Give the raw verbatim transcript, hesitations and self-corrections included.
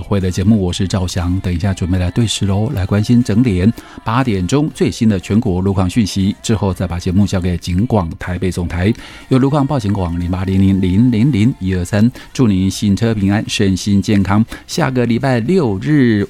会的节目，我是赵翔，等一下准备来对时喽，来关心整点八点钟最新的全国路况讯息，之后再把节目交给警广台北总台，有路况报警广零八零零零零零一二三，祝您行车平安，身心健康。下个礼拜六日